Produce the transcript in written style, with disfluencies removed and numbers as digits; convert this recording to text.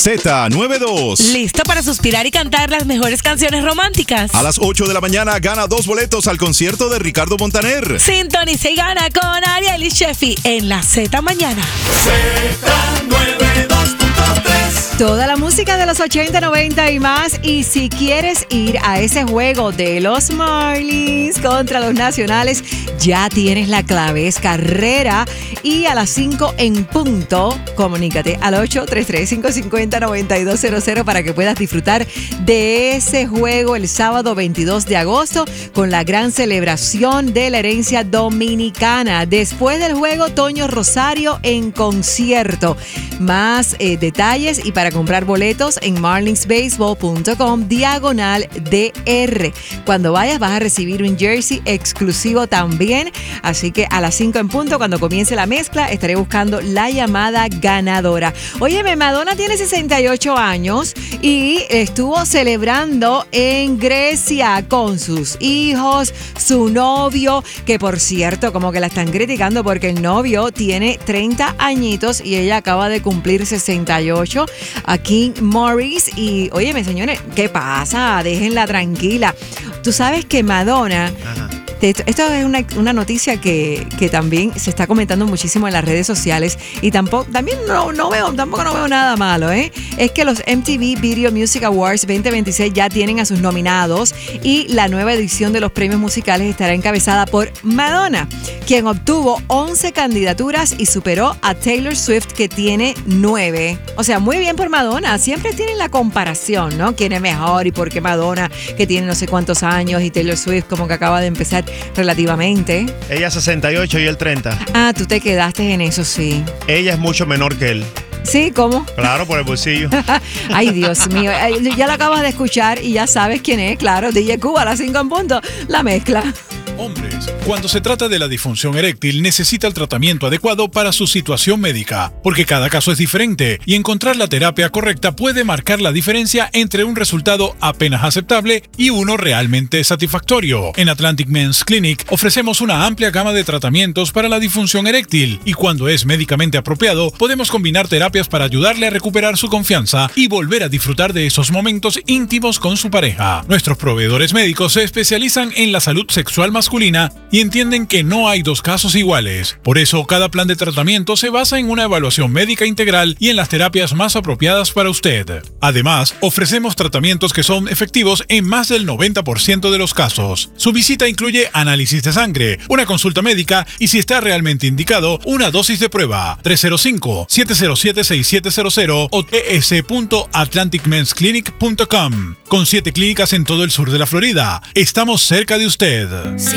Z92. ¿Listo para suspirar y cantar las mejores canciones románticas? A las 8 de la mañana gana 2 boletos al concierto de Ricardo Montaner. Sintoniza y gana con Ariel y Sheffi en la Z Mañana. Z92.3. Toda la música de los 80, 90 y más. Y si quieres ir a ese juego de los Marlins contra los Nacionales, ya tienes la clave. Es carrera y a las 5 en punto. Comunícate al 833-550-9200 para que puedas disfrutar de ese juego el sábado 22 de agosto con la gran celebración de la herencia dominicana. Después del juego, Toño Rosario en concierto. Más detalles y para comprar boletos en marlinsbaseball.com/DR. Cuando vayas vas a recibir un jersey exclusivo también. Así que a las 5 en punto, cuando comience la mezcla, estaré buscando la llamada ganadora. Óyeme, Madonna tiene 68 años y estuvo celebrando en Grecia con sus hijos, su novio, que por cierto, como que la están criticando porque el novio tiene 30 añitos y ella acaba de cumplir 68. Aquí Morris. Y óyeme, señores, ¿qué pasa? Déjenla tranquila. Tú sabes que Madonna... Ajá. Esto es una noticia que también se está comentando muchísimo en las redes sociales y tampoco no veo nada malo, ¿eh? Es que los MTV Video Music Awards 2026 ya tienen a sus nominados y la nueva edición de los premios musicales estará encabezada por Madonna, quien obtuvo 11 candidaturas y superó a Taylor Swift, que tiene 9. O sea, muy bien por Madonna. Siempre tienen la comparación, ¿no? ¿Quién es mejor y por qué Madonna, que tiene no sé cuántos años, y Taylor Swift como que acaba de empezar relativamente? Ella 68 y él 30. Ah, tú te quedaste en eso, sí. Ella es mucho menor que él. ¿Sí? ¿Cómo? Claro, por el bolsillo. Ay, Dios mío. Ya lo acabas de escuchar y ya sabes quién es, claro. DJ Cuba a las 5 en punto. La mezcla. Hombres, cuando se trata de la disfunción eréctil, necesita el tratamiento adecuado para su situación médica, porque cada caso es diferente y encontrar la terapia correcta puede marcar la diferencia entre un resultado apenas aceptable y uno realmente satisfactorio. En Atlantic Men's Clinic ofrecemos una amplia gama de tratamientos para la disfunción eréctil y cuando es médicamente apropiado, podemos combinar terapias para ayudarle a recuperar su confianza y volver a disfrutar de esos momentos íntimos con su pareja. Nuestros proveedores médicos se especializan en la salud sexual masculina y entienden que no hay dos casos iguales. Por eso, cada plan de tratamiento se basa en una evaluación médica integral y en las terapias más apropiadas para usted. Además, ofrecemos tratamientos que son efectivos en más del 90% de los casos. Su visita incluye análisis de sangre, una consulta médica y, si está realmente indicado, una dosis de prueba. 305-707-6700 o ts.atlanticmensclinic.com. Con 7 clínicas en todo el sur de la Florida. Estamos cerca de usted.